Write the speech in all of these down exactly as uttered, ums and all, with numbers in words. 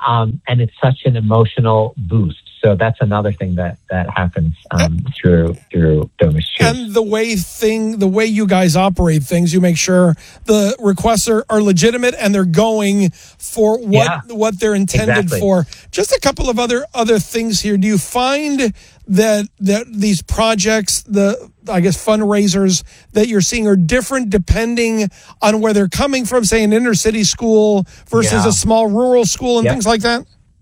Um, and it's such an emotional boost. So that's another thing that, that happens um, through through Donors Choose. And the way thing, the way you guys operate things, you make sure the requests are, are legitimate and they're going for what Yeah, what they're intended exactly. for. Just a couple of other other things here. Do you find that that these projects, the I guess fundraisers that you're seeing, are different depending on where they're coming from? Say an inner city school versus Yeah. a small rural school and Yep. things like that.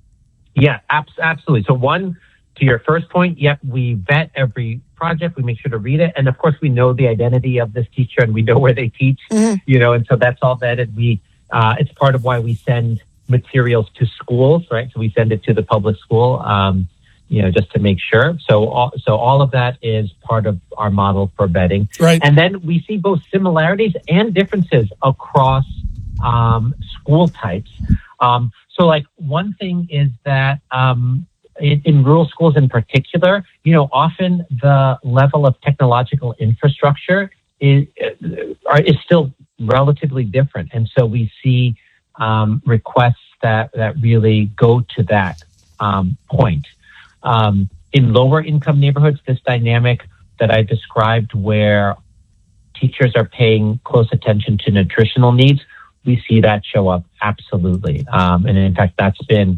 Yeah, abs- absolutely. So one, to your first point, yep, we vet every project. We make sure to read it. And of course, we know the identity of this teacher and we know where they teach, Mm-hmm. you know, and so that's all vetted. We, uh, it's part of why we send materials to schools, right? So we send it to the public school, um, you know, just to make sure. So all, so all of that is part of our model for vetting. Right. And then we see both similarities and differences across um, school types. Um, so like one thing is that um, in, in rural schools in particular, you know, often the level of technological infrastructure is, uh, is still relatively different. And so we see um, requests that, that really go to that um, point. Um, in lower income neighborhoods, this dynamic that I described where teachers are paying close attention to nutritional needs, we see that show up absolutely. Um, and in fact, that's been,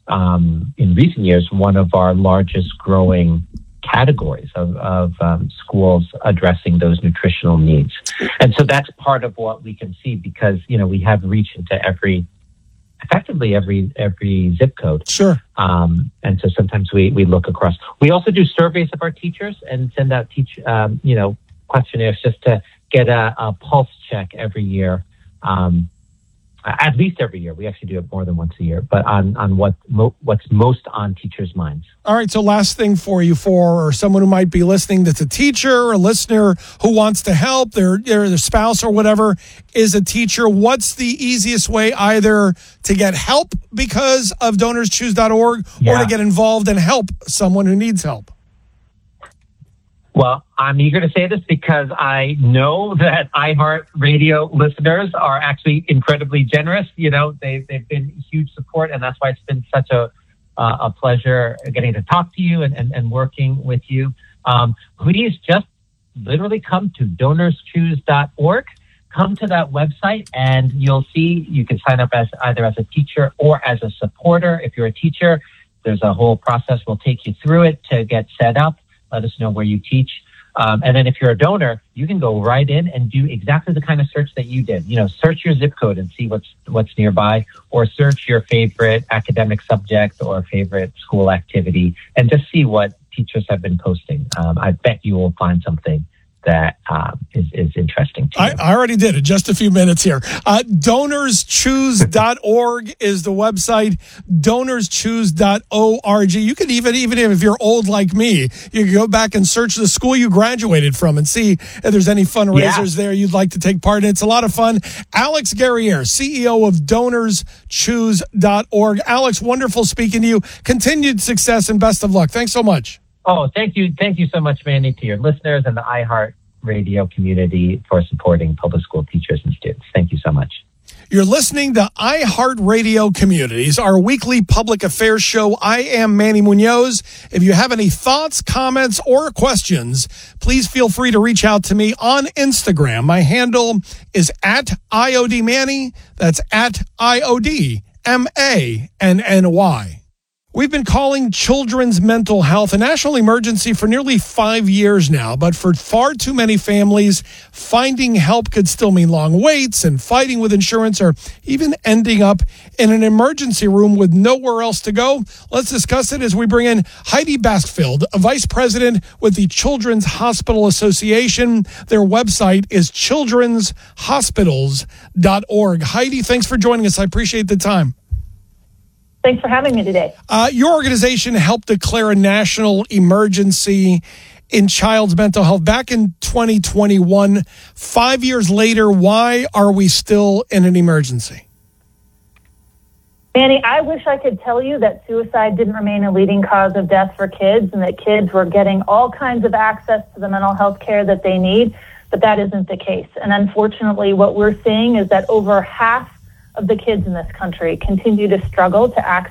um, in recent years, one of our largest growing categories of, of um, schools addressing those nutritional needs. And so that's part of what we can see because, you know, we have reach into every, effectively every, every zip code. Sure. Um, and so sometimes we, we look across. We also do surveys of our teachers and send out teach, um, you know, questionnaires just to get a, a pulse check every year. Um, at least every year. We actually do it more than once a year, but on, on what mo- what's most on teachers' minds. All right. So last thing for you, for someone who might be listening that's a teacher or a listener who wants to help, their, their, their spouse or whatever is a teacher. What's the easiest way either to get help because of donors choose dot org Yeah. or to get involved and help someone who needs help? Well, I'm eager to say this because I know that iHeartRadio listeners are actually incredibly generous. You know, they, they've been huge support, and that's why it's been such a uh, a pleasure getting to talk to you and, and, and working with you. Um, please just literally come to donors choose dot org. Come to that website, and you'll see you can sign up as either as a teacher or as a supporter. If you're a teacher, there's a whole process. We'll take you through it to get set up. Let us know where you teach. Um, and then if you're a donor, you can go right in and do exactly the kind of search that you did. You know, search your zip code and see what's what's nearby, or search your favorite academic subject or favorite school activity and just see what teachers have been posting. Um, I bet you will find something that um, is, is interesting to you. I, I already did it. Just a few minutes here. Uh, donors choose dot org is the website. donors choose dot org. You can even, even if you're old like me, you can go back and search the school you graduated from and see if there's any fundraisers Yeah. there you'd like to take part in. It's a lot of fun. Alex Guerriere, C E O of donors choose dot org. Alex, wonderful speaking to you. Continued success and best of luck. Thanks so much. Oh, thank you. Thank you so much, Manny, to your listeners and the iHeart Radio community for supporting public school teachers and students. Thank you so much. You're listening to iHeartRadio Communities, our weekly public affairs show. I am Manny Munoz. If you have any thoughts, comments, or questions, please feel free to reach out to me on Instagram. My handle is at I O D Manny. That's at I O D M A N N Y. We've been calling children's mental health a national emergency for nearly five years now, but for far too many families, finding help could still mean long waits and fighting with insurance or even ending up in an emergency room with nowhere else to go. Let's discuss it as we bring in Heidi Baskfield, a vice president with the Children's Hospital Association. Their website is children's hospitals dot org. Heidi, thanks for joining us. I appreciate the time. Thanks for having me today. Uh, your organization helped declare a national emergency in child's mental health back in twenty twenty-one. Five years later, why are we still in an emergency? Manny, I wish I could tell you that suicide didn't remain a leading cause of death for kids and that kids were getting all kinds of access to the mental health care that they need, but that isn't the case. And unfortunately, what we're seeing is that over half of the kids in this country continue to struggle to access